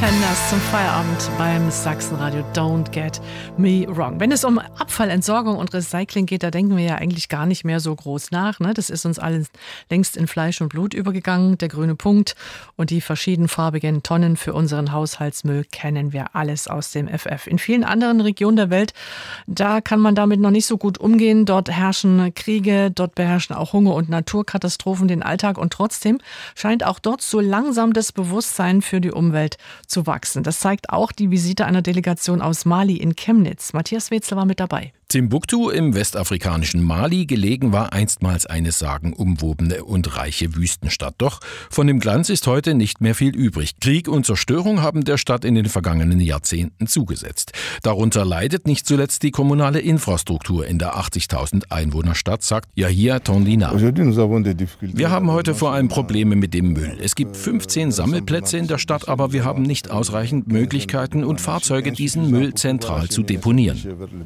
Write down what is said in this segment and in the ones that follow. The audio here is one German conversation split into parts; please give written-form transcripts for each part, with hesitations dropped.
Pretenders zum Feierabend beim Sachsenradio Don't Get Me Wrong. Wenn es um Abfallentsorgung und Recycling geht, da denken wir ja eigentlich gar nicht mehr so groß nach. Ne? Das ist uns alles längst in Fleisch und Blut übergegangen. Der grüne Punkt und die verschiedenfarbigen Tonnen für unseren Haushaltsmüll kennen wir alles aus dem FF. In vielen anderen Regionen der Welt, da kann man damit noch nicht so gut umgehen. Dort herrschen Kriege, dort beherrschen auch Hunger und Naturkatastrophen den Alltag. Und trotzdem scheint auch dort so langsam das Bewusstsein für die Umwelt zu wachsen. Das zeigt auch die Visite einer Delegation aus Mali in Chemnitz. Matthias Wezler war mit dabei. Timbuktu im westafrikanischen Mali gelegen war einstmals eine sagenumwobene und reiche Wüstenstadt. Doch von dem Glanz ist heute nicht mehr viel übrig. Krieg und Zerstörung haben der Stadt in den vergangenen Jahrzehnten zugesetzt. Darunter leidet nicht zuletzt die kommunale Infrastruktur in der 80.000 Einwohnerstadt, sagt Yahia Tondina. Wir haben heute vor allem Probleme mit dem Müll. Es gibt 15 Sammelplätze in der Stadt, aber wir haben nicht ausreichend Möglichkeiten und Fahrzeuge, diesen Müll zentral zu deponieren.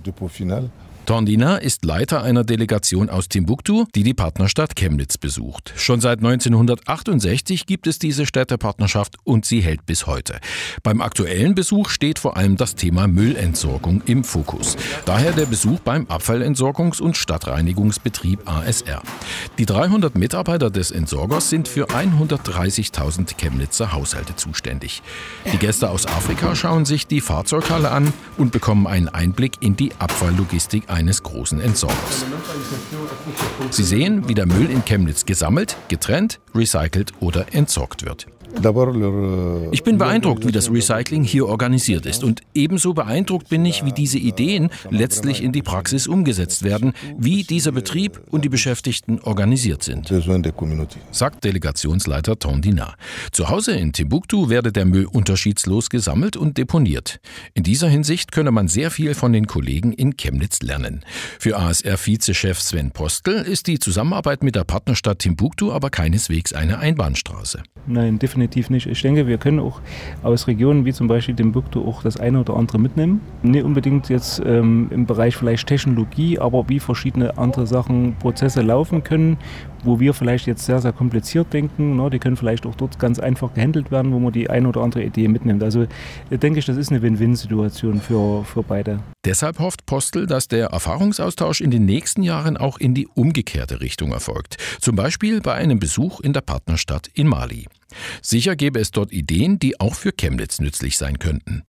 Tondina ist Leiter einer Delegation aus Timbuktu, die die Partnerstadt Chemnitz besucht. Schon seit 1968 gibt es diese Städtepartnerschaft und sie hält bis heute. Beim aktuellen Besuch steht vor allem das Thema Müllentsorgung im Fokus. Daher der Besuch beim Abfallentsorgungs- und Stadtreinigungsbetrieb ASR. Die 300 Mitarbeiter des Entsorgers sind für 130.000 Chemnitzer Haushalte zuständig. Die Gäste aus Afrika schauen sich die Fahrzeughalle an und bekommen einen Einblick in die Abfalllogistik eines großen Entsorgers. Sie sehen, wie der Müll in Chemnitz gesammelt, getrennt, recycelt oder entsorgt wird. Ich bin beeindruckt, wie das Recycling hier organisiert ist. Und ebenso beeindruckt bin ich, wie diese Ideen letztlich in die Praxis umgesetzt werden, wie dieser Betrieb und die Beschäftigten organisiert sind, sagt Delegationsleiter Tondina. Zu Hause in Timbuktu werde der Müll unterschiedslos gesammelt und deponiert. In dieser Hinsicht könne man sehr viel von den Kollegen in Chemnitz lernen. Für ASR-Vizechef Sven Postel ist die Zusammenarbeit mit der Partnerstadt Timbuktu aber keineswegs eine Einbahnstraße. Nein, definitiv nicht. Ich denke, wir können auch aus Regionen wie zum Beispiel Timbuktu auch das eine oder andere mitnehmen. Nicht unbedingt jetzt im Bereich vielleicht Technologie, aber wie verschiedene andere Sachen, Prozesse laufen können, wo wir vielleicht jetzt sehr, sehr kompliziert denken. Die können vielleicht auch dort ganz einfach gehandelt werden, wo man die eine oder andere Idee mitnimmt. Also denke ich, das ist eine Win-Win-Situation für beide. Deshalb hofft Postel, dass der Erfahrungsaustausch in den nächsten Jahren auch in die umgekehrte Richtung erfolgt. Zum Beispiel bei einem Besuch in der Partnerstadt in Mali. Sicher gäbe es dort Ideen, die auch für Chemnitz nützlich sein könnten.